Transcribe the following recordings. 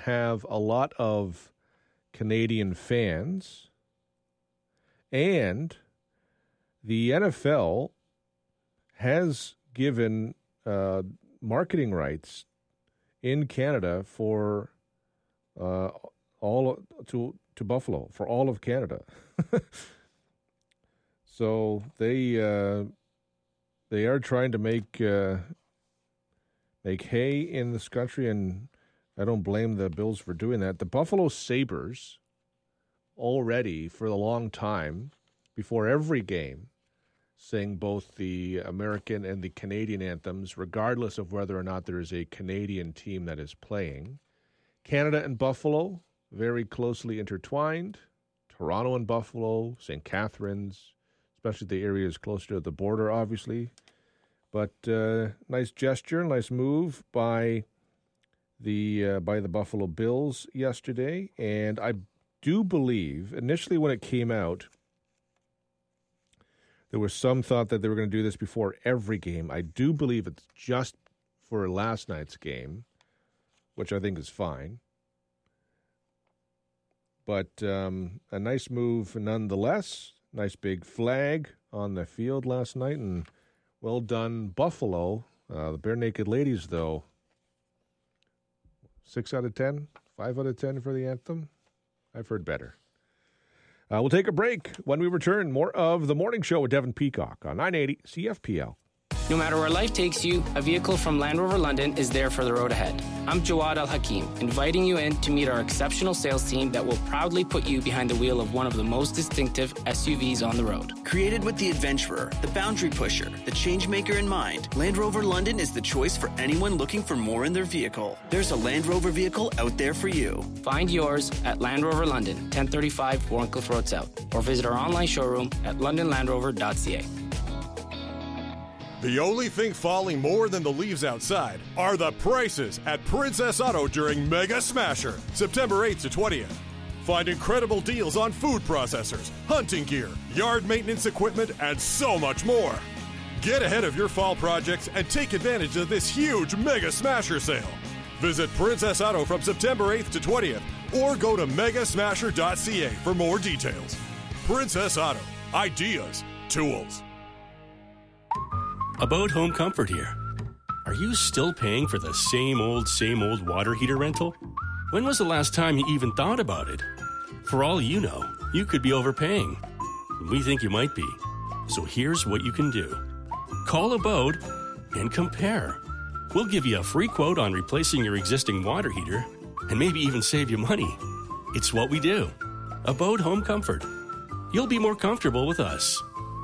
have a lot of Canadian fans, and the NFL has given marketing rights in Canada for all to Buffalo, for all of Canada. So they are trying to make hay in this country, and I don't blame the Bills for doing that. The Buffalo Sabres already for a long time, before every game, sing both the American and the Canadian anthems, regardless of whether or not there is a Canadian team that is playing. Canada and Buffalo, very closely intertwined. Toronto and Buffalo, St. Catharines, especially the areas closer to the border, obviously. But nice gesture, nice move by the Buffalo Bills yesterday. And I do believe, initially when it came out, there was some thought that they were going to do this before every game. I do believe it's just for last night's game, which I think is fine. But a nice move nonetheless. Nice big flag on the field last night, and well done, Buffalo. The Bare Naked Ladies, though, 6 out of 10, 5 out of 10 for the anthem. I've heard better. We'll take a break. When we return, more of The Morning Show with Devin Peacock on 980 CFPL. No matter where life takes you, a vehicle from Land Rover London is there for the road ahead. I'm Jawad Al-Hakim, inviting you in to meet our exceptional sales team that will proudly put you behind the wheel of one of the most distinctive SUVs on the road. Created with the adventurer, the boundary pusher, the changemaker in mind, Land Rover London is the choice for anyone looking for more in their vehicle. There's a Land Rover vehicle out there for you. Find yours at Land Rover London, 1035 Warncliffe Road South, or visit our online showroom at londonlandrover.ca. The only thing falling more than the leaves outside are the prices at Princess Auto during Mega Smasher, September 8th to 20th. Find incredible deals on food processors, hunting gear, yard maintenance equipment, and so much more. Get ahead of your fall projects and take advantage of this huge Mega Smasher sale. Visit Princess Auto from September 8th to 20th or go to megasmasher.ca for more details. Princess Auto. Ideas. Tools. About Home Comfort here. Are you still paying for the same old water heater rental? When was the last time you even thought about it? For all you know, you could be overpaying. We think you might be. So here's what you can do. Call Abode and compare. We'll give you a free quote on replacing your existing water heater and maybe even save you money. It's what we do. Abode Home Comfort. You'll be more comfortable with us.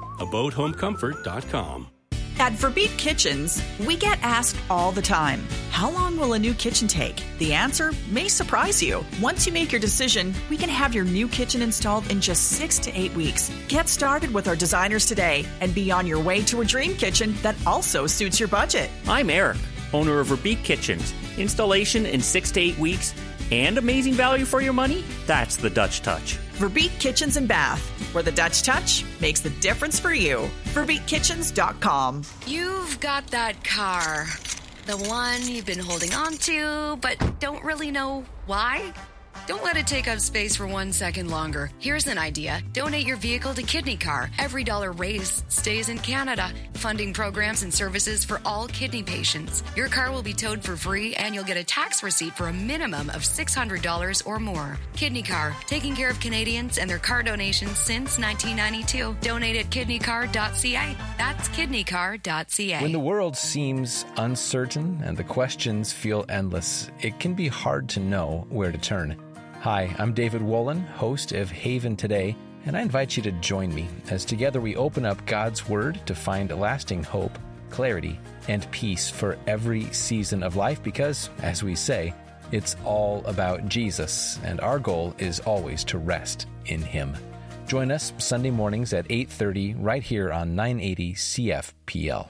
AbodeHomeComfort.com. At Verbeek Kitchens, we get asked all the time, how long will a new kitchen take? The answer may surprise you. Once you make your decision, we can have your new kitchen installed in just 6 to 8 weeks. Get started with our designers today and be on your way to a dream kitchen that also suits your budget. I'm Eric, owner of Verbeek Kitchens. Installation in 6 to 8 weeks and amazing value for your money? That's the Dutch touch. Verbeek Kitchens and Bath, where the Dutch touch makes the difference for you. VerbeekKitchens.com. You've got that car. The one you've been holding on to, but don't really know why? Don't let it take up space for 1 second longer. Here's an idea. Donate your vehicle to Kidney Car. Every dollar raised stays in Canada, funding programs and services for all kidney patients. Your car will be towed for free, and you'll get a tax receipt for a minimum of $600 or more. Kidney Car, taking care of Canadians and their car donations since 1992. Donate at kidneycar.ca. That's kidneycar.ca. When the world seems uncertain and the questions feel endless, it can be hard to know where to turn. Hi, I'm David Wolin, host of Haven Today, and I invite you to join me as together we open up God's Word to find lasting hope, clarity, and peace for every season of life because, as we say, it's all about Jesus, and our goal is always to rest in Him. Join us Sunday mornings at 8:30 right here on 980 CFPL.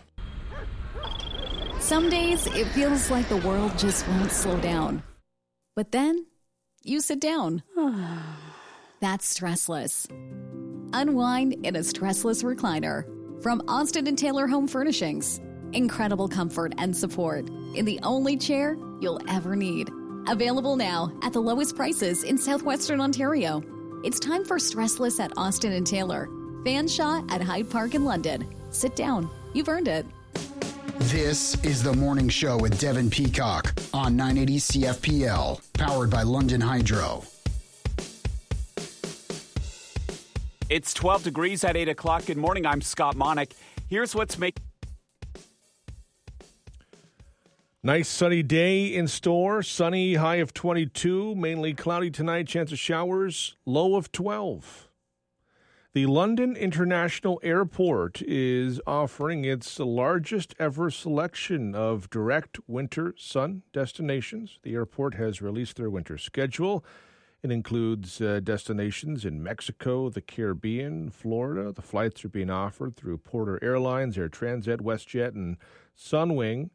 Some days it feels like the world just won't slow down. But then you sit down. That's Stressless. Unwind in a stressless recliner from Austin and Taylor Home Furnishings. Incredible comfort and support in the only chair you'll ever need. Available now at the lowest prices in southwestern Ontario. It's time for Stressless at Austin and Taylor, Fanshawe at Hyde Park in London. Sit down. You've earned it. This is The Morning Show with Devin Peacock on 980 CFPL, powered by London Hydro. It's 12 degrees at 8 o'clock. Good morning. I'm Scott Monick. Here's what's making... Nice sunny day in store. Sunny, high of 22. Mainly cloudy tonight. Chance of showers. Low of 12. The London International Airport is offering its largest ever selection of direct winter sun destinations. The airport has released their winter schedule. It includes destinations in Mexico, the Caribbean, Florida. The flights are being offered through Porter Airlines, Air Transat, WestJet, and Sunwing.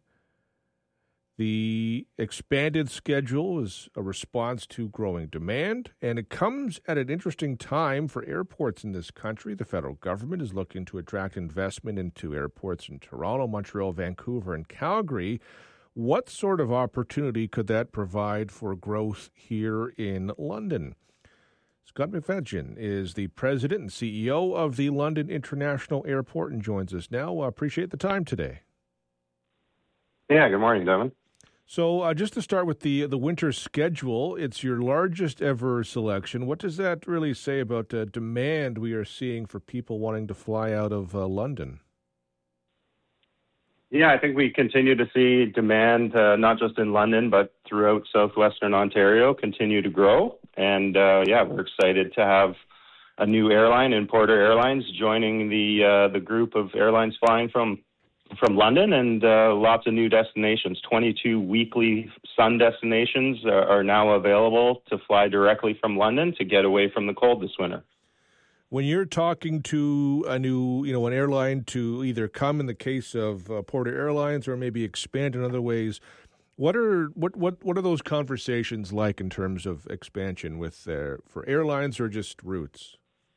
The expanded schedule is a response to growing demand, and it comes at an interesting time for airports in this country. The federal government is looking to attract investment into airports in Toronto, Montreal, Vancouver, and Calgary. What sort of opportunity could that provide for growth here in London? Scott McFadgen is the president and CEO of the London International Airport and joins us now. Appreciate the time today. Yeah, good morning, Devin. So just to start with the winter schedule, it's your largest ever selection. What does that really say about demand we are seeing for people wanting to fly out of London? Yeah, I think we continue to see demand, not just in London, but throughout southwestern Ontario, continue to grow. And we're excited to have a new airline in Porter Airlines joining the group of airlines flying from London, and lots of new destinations. 22 weekly sun destinations are now available to fly directly from London to get away from the cold this winter. When you're talking to an airline to either come in the case of Porter Airlines or maybe expand in other ways, what are those conversations like in terms of expansion with for airlines or just routes?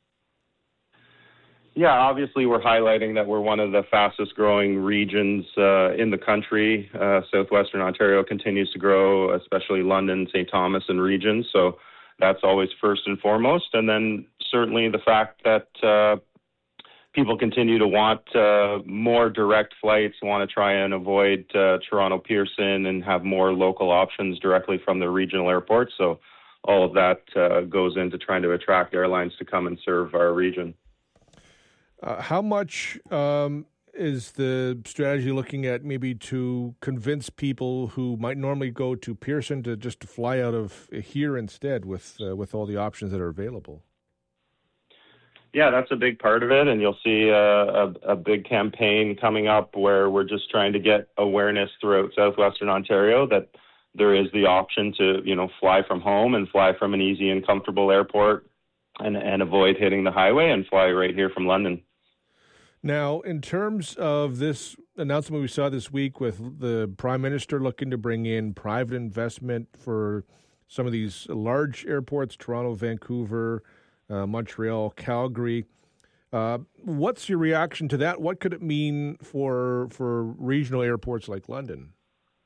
Yeah, obviously we're highlighting that we're one of the fastest growing regions in the country. Southwestern Ontario continues to grow, especially London, St. Thomas and regions. So that's always first and foremost. And then certainly the fact that people continue to want more direct flights, want to try and avoid Toronto Pearson and have more local options directly from the regional airports. So all of that goes into trying to attract airlines to come and serve our region. How much is the strategy looking at maybe to convince people who might normally go to Pearson to just fly out of here instead with all the options that are available? Yeah, that's a big part of it, and you'll see a big campaign coming up where we're just trying to get awareness throughout southwestern Ontario that there is the option to, fly from home and fly from an easy and comfortable airport and avoid hitting the highway and fly right here from London. Now, in terms of this announcement we saw this week with the Prime Minister looking to bring in private investment for some of these large airports, Toronto, Vancouver, Montreal, Calgary, what's your reaction to that? What could it mean for regional airports like London?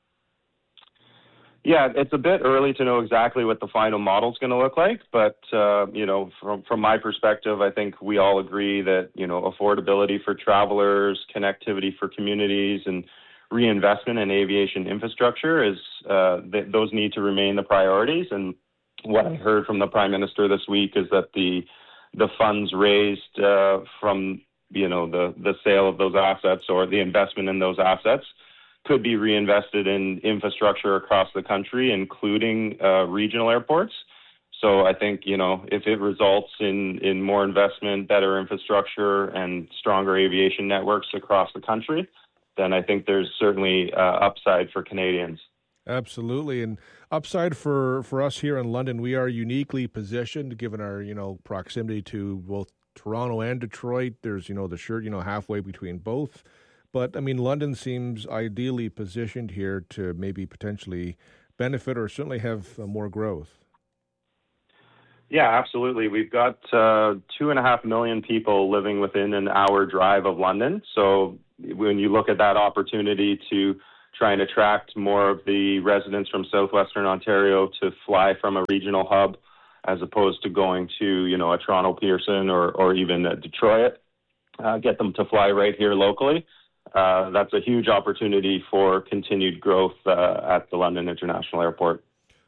Yeah, it's a bit early to know exactly what the final model is going to look like, but from my perspective, I think we all agree that affordability for travelers, connectivity for communities, and reinvestment in aviation infrastructure is those need to remain the priorities. And what I heard from the Prime Minister this week is that the funds raised from the sale of those assets or the investment in those assets could be reinvested in infrastructure across the country, including regional airports. So I think, if it results in more investment, better infrastructure, and stronger aviation networks across the country, then I think there's certainly upside for Canadians. Absolutely. And upside for us here in London, we are uniquely positioned given our, proximity to both Toronto and Detroit. There's, the shirt, halfway between both. But, London seems ideally positioned here to maybe potentially benefit or certainly have more growth. Yeah, absolutely. We've got 2.5 million people living within an hour drive of London. So when you look at that opportunity to try and attract more of the residents from southwestern Ontario to fly from a regional hub as opposed to going to, a Toronto Pearson or even a Detroit, get them to fly right here locally. That's a huge opportunity for continued growth at the London International Airport.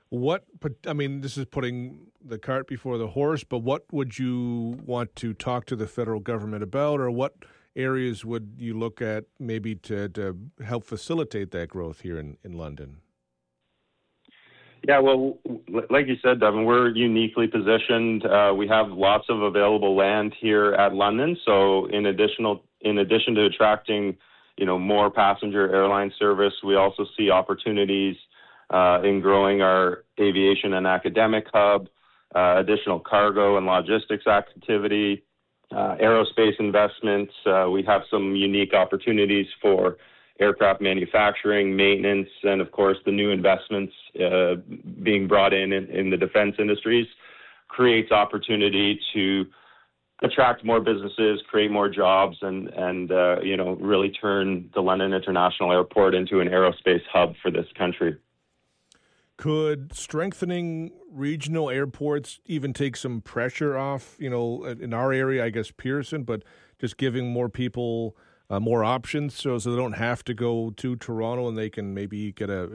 This is putting the cart before the horse, but what would you want to talk to the federal government about, or what areas would you look at maybe to help facilitate that growth here in London? Yeah, well, like you said, Devin, we're uniquely positioned. We have lots of available land here at London. So in addition to attracting, more passenger airline service, we also see opportunities in growing our aviation and academic hub, additional cargo and logistics activity, aerospace investments. We have some unique opportunities for aircraft manufacturing, maintenance, and of course the new investments being brought in the defense industries creates opportunity to attract more businesses, create more jobs, and really turn the London International Airport into an aerospace hub for this country. Could strengthening regional airports even take some pressure off, in our area, I guess Pearson, but just giving more people more options so they don't have to go to Toronto and they can maybe get a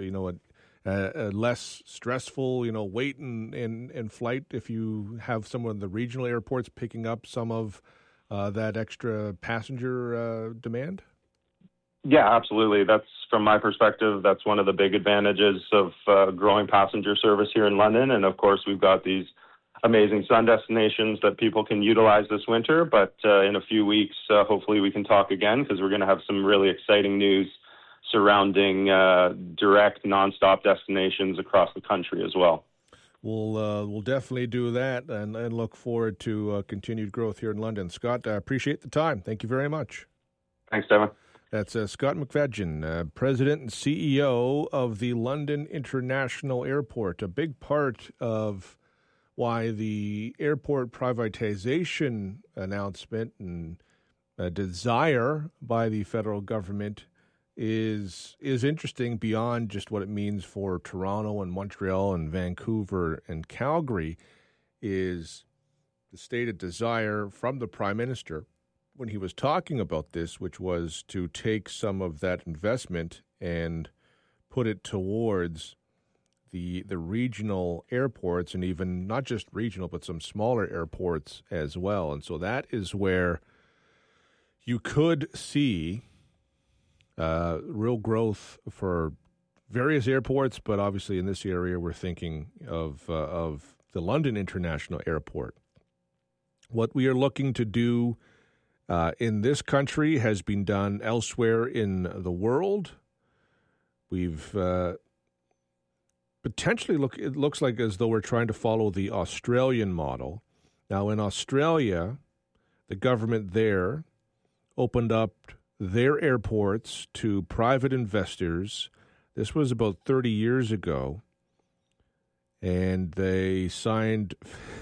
less stressful, wait in flight if you have some of the regional airports picking up some of that extra passenger demand? Yeah, absolutely. That's, from my perspective, that's one of the big advantages of growing passenger service here in London. And of course, we've got these amazing sun destinations that people can utilize this winter. But in a few weeks, hopefully we can talk again, because we're going to have some really exciting news surrounding direct nonstop destinations across the country as well. We'll definitely do that and look forward to continued growth here in London. Scott, I appreciate the time. Thank you very much. Thanks, Devin. That's Scott McFadgen, President and CEO of the London International Airport. A big part of why the airport privatization announcement and desire by the federal government is interesting beyond just what it means for Toronto and Montreal and Vancouver and Calgary, is the stated desire from the Prime Minister when he was talking about this, which was to take some of that investment and put it towards the regional airports, and even not just regional, but some smaller airports as well. And so that is where you could see real growth for various airports, but obviously in this area we're thinking of the London International Airport. What we are looking to do in this country has been done elsewhere in the world. We've potentially it looks like as though we're trying to follow the Australian model. Now, in Australia, the government there opened up their airports to private investors. This was about 30 years ago, and they signed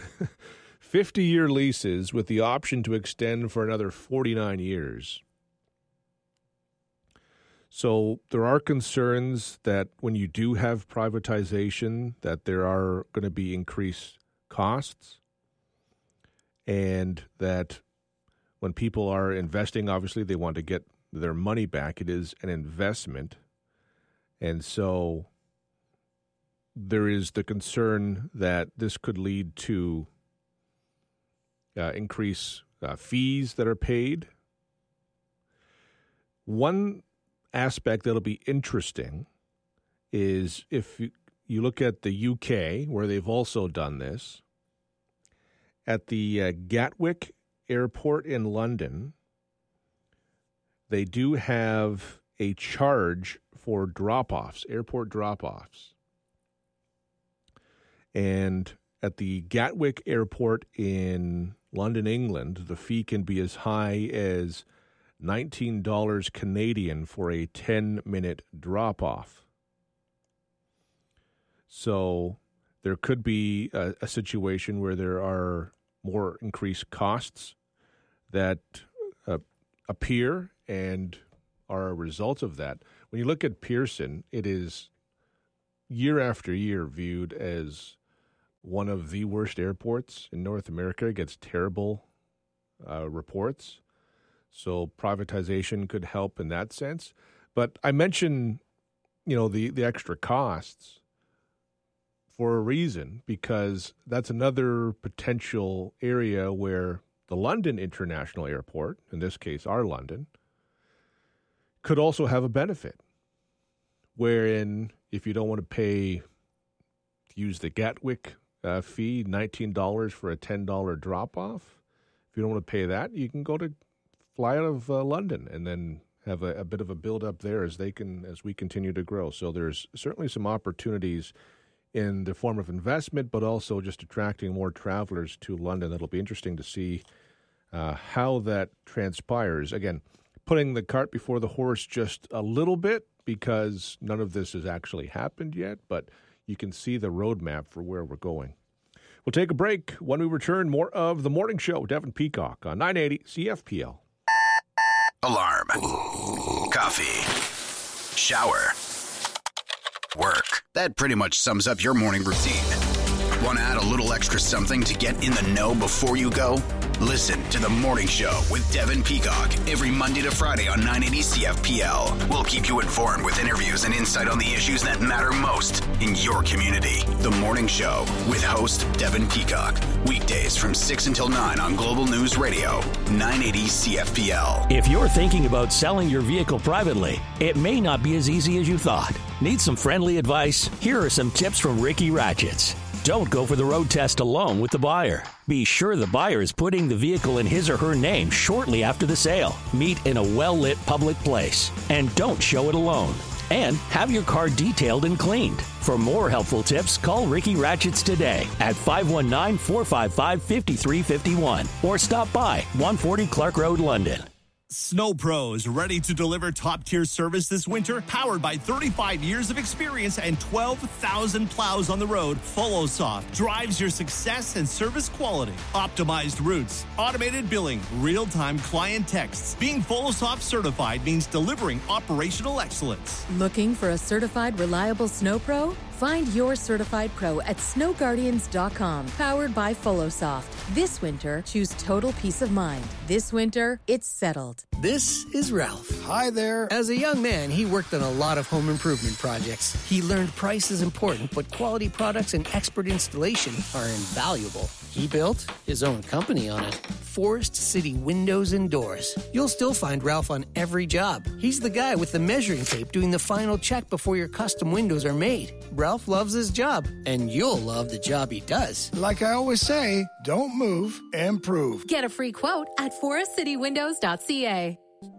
50-year leases with the option to extend for another 49 years. So there are concerns that when you do have privatization, that there are going to be increased costs, and that when people are investing, obviously they want to get their money back. It is an investment. And so there is the concern that this could lead to increase fees that are paid. One aspect that'll be interesting is if you look at the UK, where they've also done this, at the Gatwick Airport in London, they do have a charge for drop-offs, airport drop-offs. And at the Gatwick Airport in London, England, the fee can be as high as $19 Canadian for a 10-minute drop-off. So there could be a situation where there are more increased costs that appear and are a result of that. when you look at Pearson, it is year after year viewed as one of the worst airports in North America. It gets terrible reports. So privatization could help in that sense. But I mentioned, the extra costs for a reason, because that's another potential area where the London International Airport, in this case our London, could also have a benefit. Wherein, if you don't want to use the Gatwick fee, $19 for a $10 drop-off, if you don't want to pay that, you can fly out of London and then have a bit of a build-up there as we continue to grow. So there's certainly some opportunities in the form of investment, but also just attracting more travelers to London. That'll be interesting to see how that transpires. Again, putting the cart before the horse just a little bit, because none of this has actually happened yet, but you can see the roadmap for where we're going. We'll take a break. When we return, more of The Morning Show. Devin Peacock on 980 CFPL. Alarm. Coffee. Shower. Work. That pretty much sums up your morning routine. Want to add a little extra something to get in the know before you go? Listen to The Morning Show with Devin Peacock every Monday to Friday on 980 CFPL. We'll keep you informed with interviews and insight on the issues that matter most in your community. The Morning Show with host Devin Peacock. Weekdays from 6 until 9 on Global News Radio, 980 CFPL. If you're thinking about selling your vehicle privately, it may not be as easy as you thought. Need some friendly advice? Here are some tips from Ricky Ratchets. Don't go for the road test alone with the buyer. Be sure the buyer is putting the vehicle in his or her name shortly after the sale. Meet in a well-lit public place. And don't show it alone. And have your car detailed and cleaned. For more helpful tips, call Ricky Ratchets today at 519-455-5351 or stop by 140 Clark Road, London. Snow Pros, ready to deliver top-tier service this winter? Powered by 35 years of experience and 12,000 plows on the road, FoloSoft drives your success and service quality. Optimized routes, automated billing, real-time client texts. Being FoloSoft certified means delivering operational excellence. Looking for a certified, reliable Snow Pro? Find your certified pro at snowguardians.com. Powered by FoloSoft. This winter, choose total peace of mind. This winter, it's settled. This is Ralph. Hi there. As a young man, he worked on a lot of home improvement projects. He learned price is important, but quality products and expert installation are invaluable. He built his own company on it. Forest City Windows and Doors. You'll still find Ralph on every job. He's the guy with the measuring tape doing the final check before your custom windows are made. Ralph loves his job, and you'll love the job he does. Like I always say, don't move, improve. Get a free quote at forestcitywindows.ca.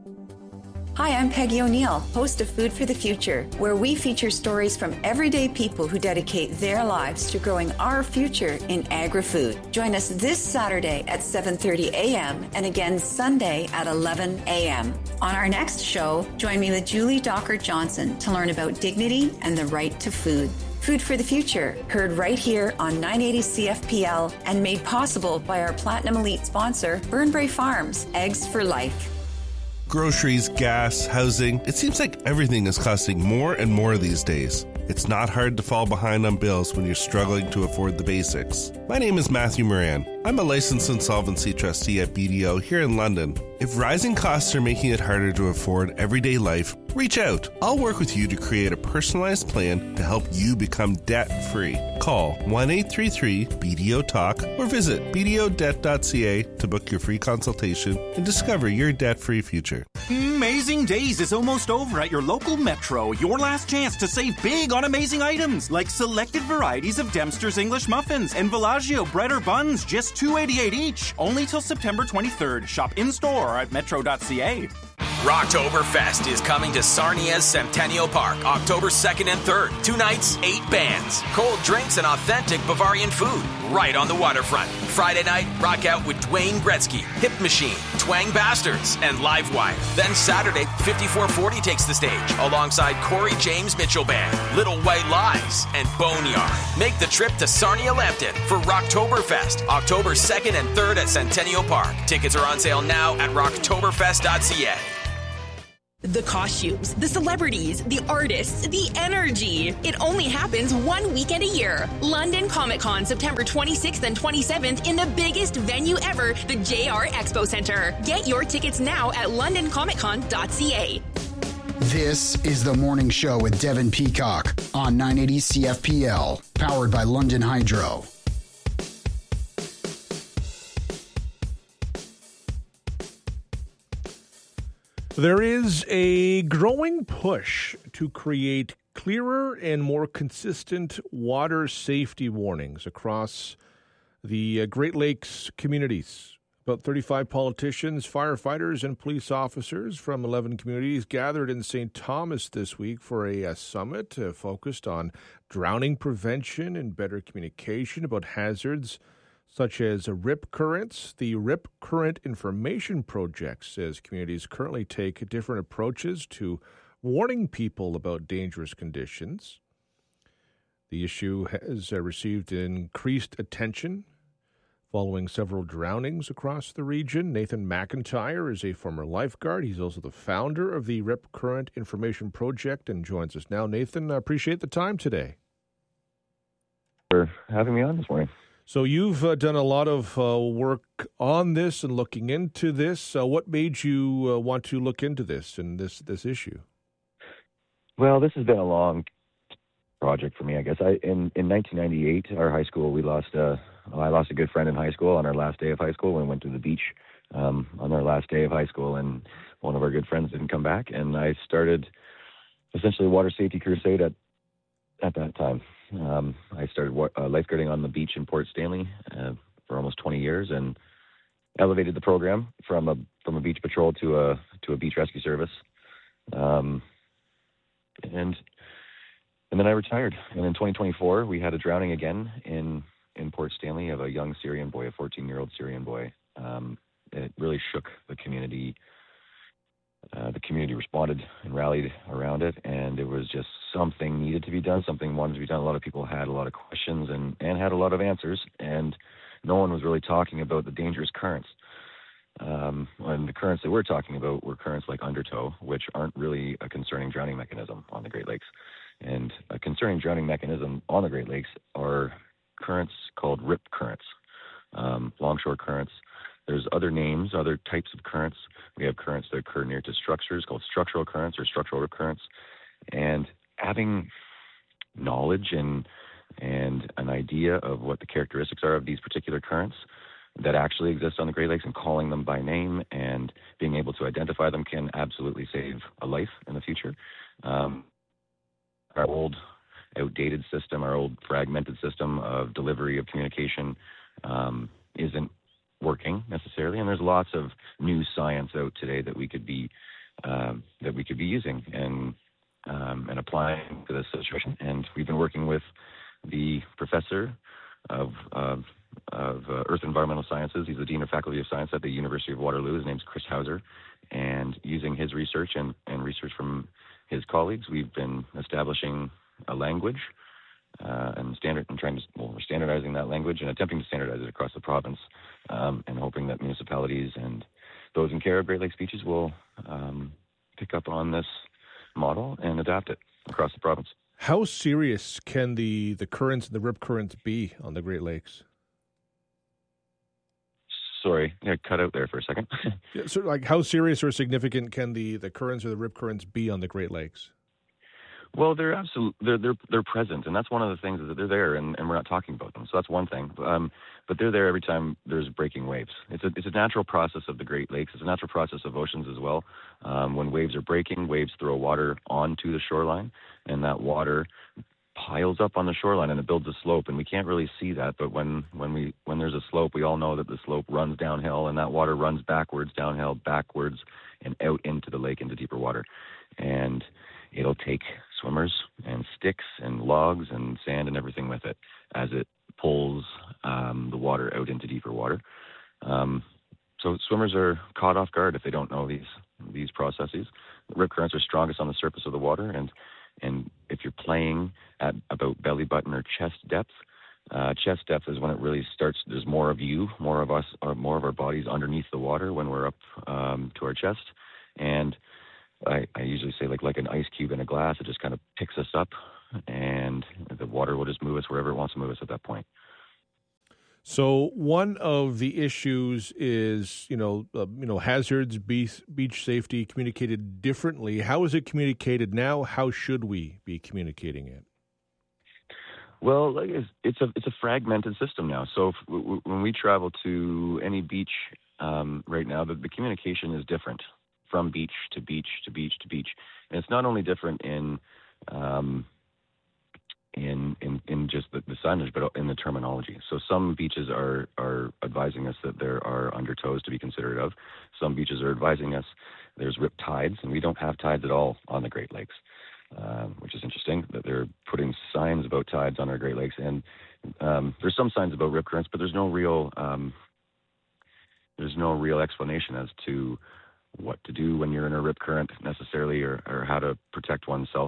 Hi, I'm Peggy O'Neill, host of Food for the Future, where we feature stories from everyday people who dedicate their lives to growing our future in agri-food. Join us this Saturday at 7:30 a.m. and again Sunday at 11 a.m. On our next show, join me with Julie Dockert-Johnson to learn about dignity and the right to food. Food for the Future, heard right here on 980 CFPL and made possible by our Platinum Elite sponsor, Burnbrae Farms, Eggs for Life. Groceries, gas, housing. It seems like everything is costing more and more these days. It's not hard to fall behind on bills when you're struggling to afford the basics. My name is Matthew Moran. I'm a licensed insolvency trustee at BDO here in London. If rising costs are making it harder to afford everyday life, reach out. I'll work with you to create a personalized plan to help you become debt-free. Call 1-833-BDO-TALK or visit bdodebt.ca to book your free consultation and discover your debt-free future. Amazing Days is almost over at your local Metro. Your last chance to save big on amazing items like selected varieties of Dempster's English muffins and Villaggio bread or buns, just $2.88 each. Only till September 23rd. Shop in-store at metro.ca. Rocktoberfest is coming to Sarnia's Centennial Park, October 2nd and 3rd. 2 nights, 8 bands, cold drinks, and authentic Bavarian food right on the waterfront. Friday night, rock out with Dwayne Gretzky, Hip Machine, Twang Bastards, and Livewire. Then Saturday, 5440 takes the stage alongside Corey James Mitchell Band, Little White Lies, and Boneyard. Make the trip to Sarnia Lambton for Rocktoberfest, October 2nd and 3rd at Centennial Park. Tickets are on sale now at rocktoberfest.ca. The costumes, the celebrities, the artists, the energy. It only happens one weekend a year. London Comic Con, September 26th and 27th in the biggest venue ever, the JR Expo Center. Get your tickets now at londoncomiccon.ca. This is The Morning Show with Devin Peacock on 980 CFPL, powered by London Hydro. There is a growing push to create clearer and more consistent water safety warnings across the Great Lakes communities. About 35 politicians, firefighters, and police officers from 11 communities gathered in St. Thomas this week for a summit focused on drowning prevention and better communication about hazards such as rip currents. The Rip Current Information Project says communities currently take different approaches to warning people about dangerous conditions. The issue has received increased attention following several drownings across the region. Nathan McIntyre is a former lifeguard. He's also the founder of the Rip Current Information Project and joins us now. Nathan, I appreciate the time today. For having me on this morning. So you've done a lot of work on this and looking into this. What made you want to look into this and this issue? Well, this has been a long project for me, I guess. In 1998, our high school, I lost a good friend in high school on our last day of high school when we went to the beach on our last day of high school, and one of our good friends didn't come back, and I started essentially a water safety crusade at that time. I started lifeguarding on the beach in Port Stanley for almost 20 years, and elevated the program from a beach patrol to a beach rescue service, and then I retired. And in 2024, we had a drowning again in Port Stanley of a young Syrian boy, a 14-year-old Syrian boy. It really shook the community. The community responded and rallied around it, and it was just something needed to be done, something wanted to be done. A lot of people had a lot of questions and had a lot of answers, and no one was really talking about the dangerous currents. And the currents that we're talking about were currents like undertow, which aren't really a concerning drowning mechanism on the Great Lakes. And a concerning drowning mechanism on the Great Lakes are currents called rip currents, longshore currents. There's other names, other types of currents. We have currents that occur near to structures called structural currents or structural rip currents. And having knowledge and an idea of what the characteristics are of these particular currents that actually exist on the Great Lakes and calling them by name and being able to identify them can absolutely save a life in the future. Our old outdated system, our old fragmented system of delivery of communication isn't working necessarily, and there's lots of new science out today that we could be using and applying to this situation. And we've been working with the professor of Earth and Environmental Sciences. He's the Dean of Faculty of Science at the University of Waterloo. His name's Chris Hauser. And using his research and research from his colleagues, we've been establishing a language we're standardizing that language and attempting to standardize it across the province, and hoping that municipalities and those in care of Great Lakes beaches will pick up on this model and adapt it across the province. How serious can the currents and the rip currents be on the Great Lakes? Sorry, I cut out there for a second. Yeah, so, like, how serious or significant can the currents or the rip currents be on the Great Lakes? Well, they're present, and that's one of the things, is that they're there, and we're not talking about them. So that's one thing. But they're there every time there's breaking waves. It's a natural process of the Great Lakes. It's a natural process of oceans as well. When waves are breaking, waves throw water onto the shoreline, and that water piles up on the shoreline and it builds a slope, and we can't really see that, but when there's a slope, we all know that the slope runs downhill, and that water runs backwards, downhill, backwards, and out into the lake, into deeper water. And it'll take swimmers and sticks and logs and sand and everything with it as it pulls the water out into deeper water. So swimmers are caught off guard if they don't know these processes. The rip currents are strongest on the surface of the water, and if you're playing at about belly button or chest depth is when it really starts. There's more of you, more of us, or more of our bodies underneath the water when we're up to our chest. And I usually say like an ice cube in a glass. It just kind of picks us up, and the water will just move us wherever it wants to move us at that point. So one of the issues is, hazards, beach safety communicated differently. How is it communicated now? How should we be communicating it? Well, it's a fragmented system now. So when we travel to any beach right now, the communication is different from beach to beach to beach to beach, and it's not only different in just the signage, but in the terminology. So some beaches are advising us that there are undertows to be considerate of. Some beaches are advising us there's rip tides, and we don't have tides at all on the Great Lakes. Which is interesting that they're putting signs about tides on our Great Lakes, and there's some signs about rip currents, but there's no real explanation as to what to do when you're in a rip current necessarily, or how to protect oneself.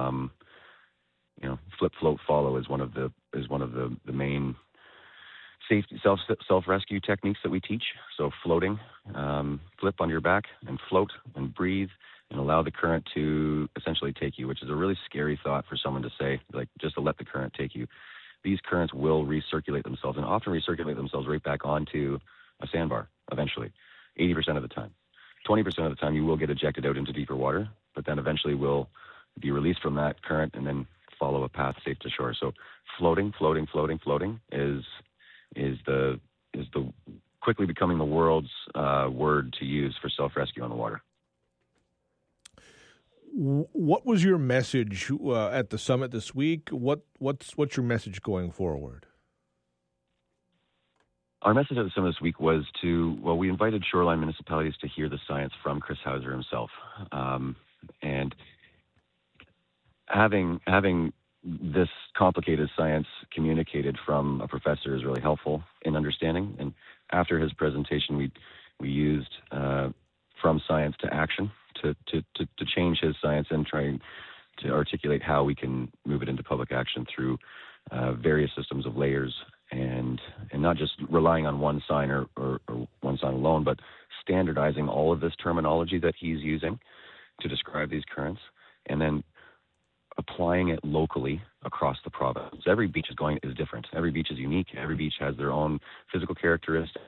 Flip, float, follow is one of the main safety self-rescue techniques that we teach. So floating, flip on your back and float and breathe and allow the current to essentially take you, which is a really scary thought for someone to say, like, just to let the current take you. These currents will recirculate themselves, and often recirculate themselves right back onto a sandbar eventually, 80% of the time. 20% of the time you will get ejected out into deeper water, but then eventually will be released from that current and then follow a path safe to shore. So floating is the quickly becoming the world's word to use for self-rescue on the water. What was your message at the summit this week? What's your message going forward? Our message at the summit this week was we invited shoreline municipalities to hear the science from Chris Hauser himself, and having this complicated science communicated from a professor is really helpful in understanding. And after his presentation, we used from science to action to change his science and trying to articulate how we can move it into public action through various systems of layers, and not just relying on one sign or one sign alone, but standardizing all of this terminology that he's using to describe these currents, and then applying it locally across the province. Every beach is different. Every beach is unique. Every beach has their own physical characteristics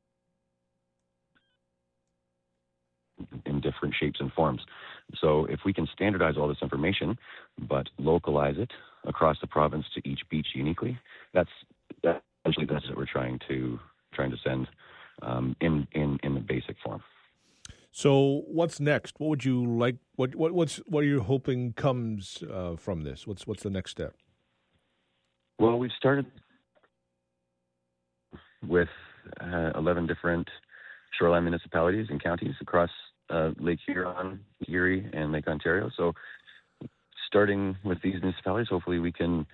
in different shapes and forms. So if we can standardize all this information, but localize it across the province to each beach uniquely, that's essentially the message that we're trying to send in the basic form. So what's next? What would you like? What are you hoping comes from this? What's the next step? Well, we've started with 11 different shoreline municipalities and counties across Lake Huron, Erie, and Lake Ontario. So starting with these municipalities, hopefully we can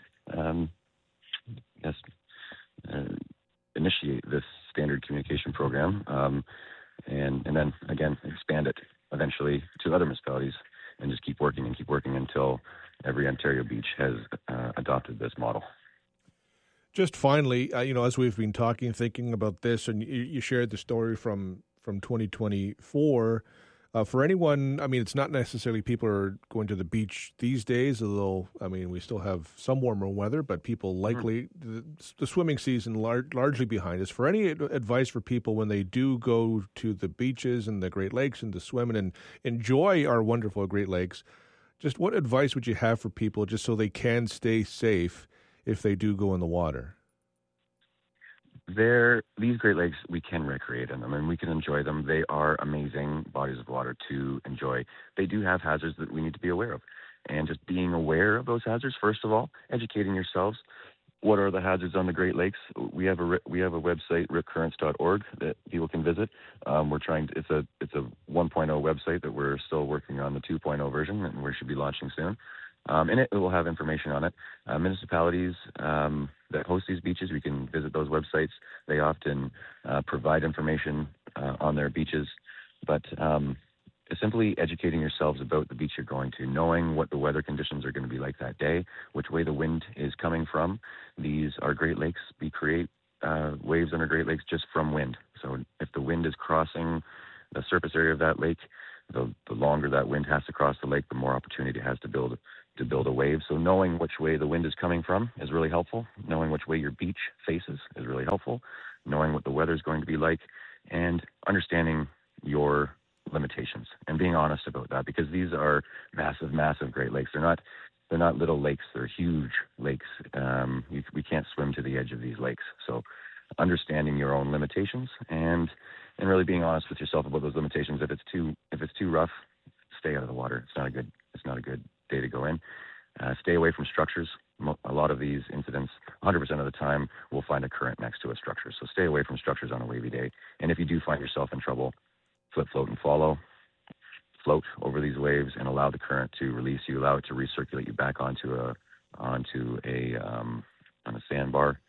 initiate this standard communication program, and then again expand it eventually to other municipalities, and just keep working until every Ontario beach has adopted this model. Just finally, as we've been thinking about this, and you shared the story from 2024. For anyone, it's not necessarily people are going to the beach these days, although, we still have some warmer weather, but people likely, the swimming season largely behind us. For any advice for people when they do go to the beaches and the Great Lakes and to swim and enjoy our wonderful Great Lakes, just what advice would you have for people just so they can stay safe if they do go in the water? These Great Lakes, we can recreate in them and we can enjoy them. They are amazing bodies of water to enjoy. They do have hazards that we need to be aware of. And just being aware of those hazards, first of all, educating yourselves. What are the hazards on the Great Lakes? We have a website, ripcurrents.org, that people can visit. It's a 1.0 website that we're still working on the 2.0 version, and we should be launching soon. And it will have information on it. Municipalities that host these beaches, we can visit those websites. They often provide information on their beaches. But simply educating yourselves about the beach you're going to, knowing what the weather conditions are going to be like that day, which way the wind is coming from. These are Great Lakes. We create waves on our Great Lakes just from wind. So if the wind is crossing the surface area of that lake, the longer that wind has to cross the lake, the more opportunity it has to build a wave. So knowing which way the wind is coming from is really helpful. Knowing which way your beach faces is really helpful. Knowing what the weather is going to be like, and understanding your limitations and being honest about that, because these are massive, massive Great Lakes. They're not little lakes. They're huge lakes. We can't swim to the edge of these lakes. So understanding your own limitations and really being honest with yourself about those limitations. If it's too rough, stay out of the water. It's not a good day to go in. Stay away from structures. A lot of these incidents, 100% of the time, we'll find a current next to a structure. So stay away from structures on a wavy day. And if you do find yourself in trouble, flip, float, and follow. Float over these waves and allow the current to release you. Allow it to recirculate you back onto a sandbar.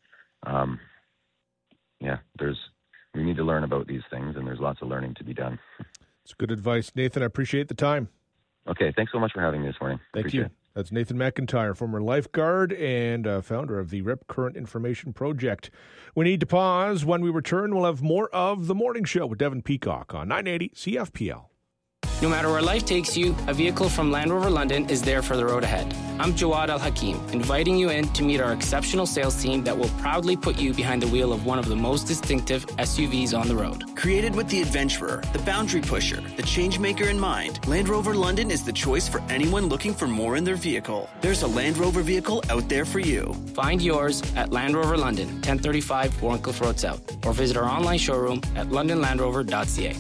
We need to learn about these things, and there's lots of learning to be done. It's good advice, Nathan. I appreciate the time. Okay, thanks so much for having me this morning. Thank you. That's Nathan McIntyre, former lifeguard and founder of the Rip Current Information Project. We need to pause. When we return, we'll have more of The Morning Show with Devin Peacock on 980 CFPL. No matter where life takes you, a vehicle from Land Rover London is there for the road ahead. I'm Jawad Al-Hakim, inviting you in to meet our exceptional sales team that will proudly put you behind the wheel of one of the most distinctive SUVs on the road. Created with the adventurer, the boundary pusher, the change maker in mind, Land Rover London is the choice for anyone looking for more in their vehicle. There's a Land Rover vehicle out there for you. Find yours at Land Rover London, 1035 Warncliffe Road South, or visit our online showroom at londonlandrover.ca.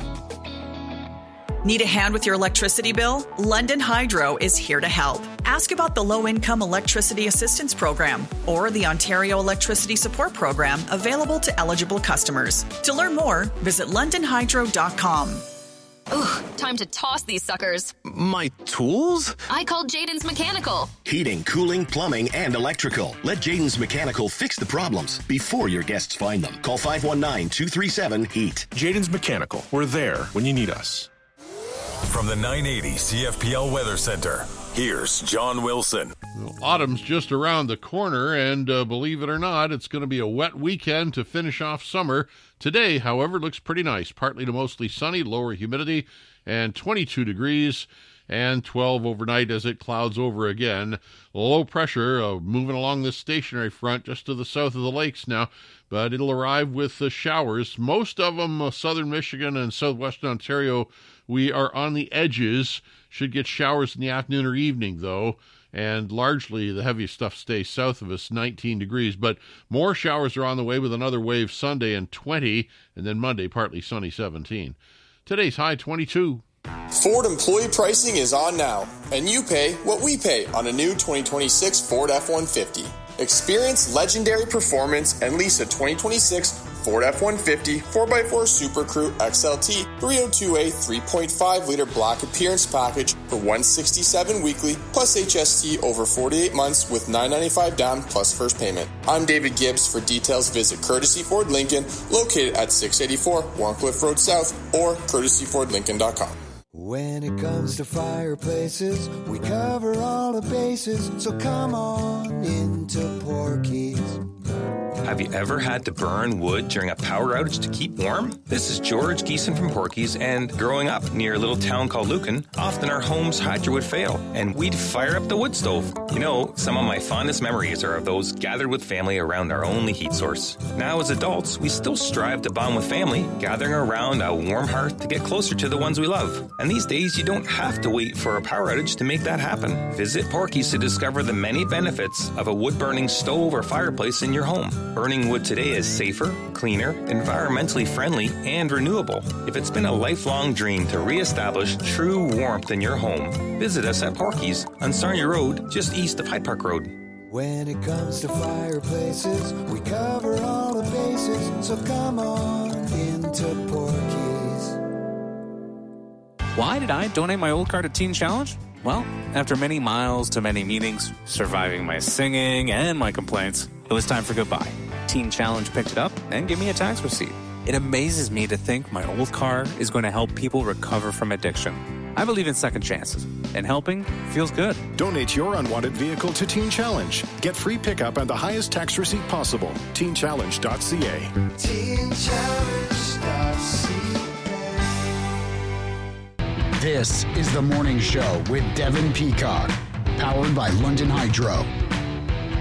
Need a hand with your electricity bill? London Hydro is here to help. Ask about the Low-Income Electricity Assistance Program or the Ontario Electricity Support Program available to eligible customers. To learn more, visit londonhydro.com. Ugh, time to toss these suckers. My tools? I called Jaden's Mechanical. Heating, cooling, plumbing, and electrical. Let Jaden's Mechanical fix the problems before your guests find them. Call 519-237-HEAT. Jaden's Mechanical. We're there when you need us. From the 980 CFPL Weather Center, here's John Wilson. Well, autumn's just around the corner, and believe it or not, it's going to be a wet weekend to finish off summer. Today, however, looks pretty nice. Partly to mostly sunny, lower humidity, and 22 degrees, and 12 overnight as it clouds over again. Low pressure moving along this stationary front just to the south of the lakes now, but it'll arrive with showers. Most of them southern Michigan and southwestern Ontario. We are on the edges, should get showers in the afternoon or evening, though, and largely the heaviest stuff stays south of us, 19 degrees. But more showers are on the way with another wave Sunday and 20, and then Monday partly sunny, 17. Today's high, 22. Ford employee pricing is on now, and you pay what we pay on a new 2026 Ford F-150. Experience legendary performance and lease a 2026 Ford F-150 4x4 Super Crew XLT 302A 3.5-liter black appearance package for $167 weekly plus HST over 48 months with $995 down plus first payment. I'm David Gibbs. For details, visit Courtesy Ford Lincoln, located at 684 Warncliffe Road South, or courtesyfordlincoln.com. When it comes to fireplaces, we cover all the bases, so come on into Porky's. Have you ever had to burn wood during a power outage to keep warm? This is George Geeson from Porky's, and growing up near a little town called Lucan, often our home's hydro would fail, and we'd fire up the wood stove. You know, some of my fondest memories are of those gathered with family around our only heat source. Now as adults, we still strive to bond with family, gathering around a warm hearth to get closer to the ones we love. And these days, you don't have to wait for a power outage to make that happen. Visit Porky's to discover the many benefits of a wood-burning stove or fireplace in your home. Burning wood today is safer, cleaner, environmentally friendly, and renewable. If it's been a lifelong dream to reestablish true warmth in your home, visit us at Porky's on Sarnia Road, just east of Hyde Park Road. When it comes to fireplaces, we cover all the bases, so come on into Porky's. Why did I donate my old car to Teen Challenge? Well, after many miles to many meetings, surviving my singing and my complaints, it was time for goodbye. Teen Challenge picked it up and gave me a tax receipt. It amazes me to think my old car is going to help people recover from addiction. I believe in second chances, and helping feels good. Donate your unwanted vehicle to Teen Challenge. Get free pickup and the highest tax receipt possible. TeenChallenge.ca. TeenChallenge.ca. This is The Morning Show with Devin Peacock, powered by London Hydro.